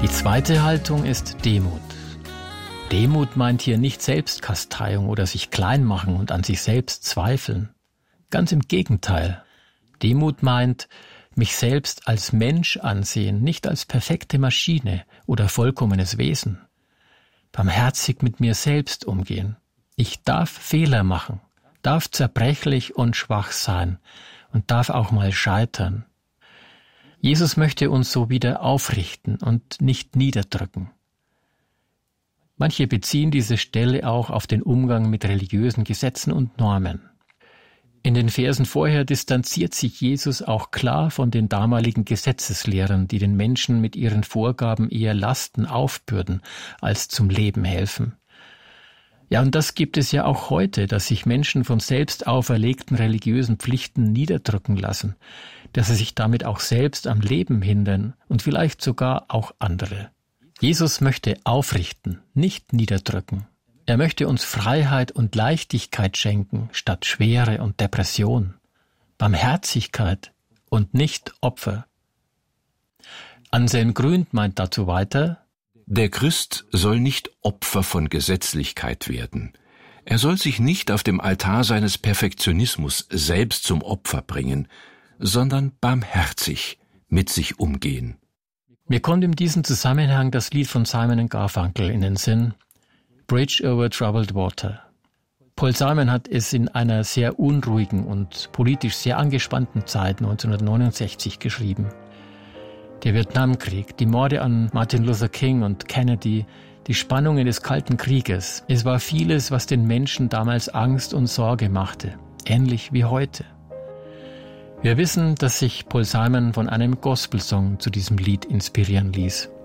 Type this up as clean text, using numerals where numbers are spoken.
Die zweite Haltung ist Demut. Demut meint hier nicht Selbstkasteiung oder sich klein machen und an sich selbst zweifeln. Ganz im Gegenteil. Demut meint, mich selbst als Mensch ansehen, nicht als perfekte Maschine oder vollkommenes Wesen. Barmherzig mit mir selbst umgehen. Ich darf Fehler machen, darf zerbrechlich und schwach sein und darf auch mal scheitern. Jesus möchte uns so wieder aufrichten und nicht niederdrücken. Manche beziehen diese Stelle auch auf den Umgang mit religiösen Gesetzen und Normen. In den Versen vorher distanziert sich Jesus auch klar von den damaligen Gesetzeslehrern, die den Menschen mit ihren Vorgaben eher Lasten aufbürden, als zum Leben helfen. Ja, und das gibt es ja auch heute, dass sich Menschen von selbst auferlegten religiösen Pflichten niederdrücken lassen, dass sie sich damit auch selbst am Leben hindern und vielleicht sogar auch andere. Jesus möchte aufrichten, nicht niederdrücken. Er möchte uns Freiheit und Leichtigkeit schenken, statt Schwere und Depression. Barmherzigkeit und nicht Opfer. Anselm Grün meint dazu weiter: Der Christ soll nicht Opfer von Gesetzlichkeit werden. Er soll sich nicht auf dem Altar seines Perfektionismus selbst zum Opfer bringen, sondern barmherzig mit sich umgehen. Mir kommt in diesem Zusammenhang das Lied von Simon & Garfunkel in den Sinn, Bridge over Troubled Water. Paul Simon hat es in einer sehr unruhigen und politisch sehr angespannten Zeit 1969 geschrieben. Der Vietnamkrieg, die Morde an Martin Luther King und Kennedy, die Spannungen des Kalten Krieges. Es war vieles, was den Menschen damals Angst und Sorge machte, ähnlich wie heute. Wir wissen, dass sich Paul Simon von einem Gospelsong zu diesem Lied inspirieren ließ.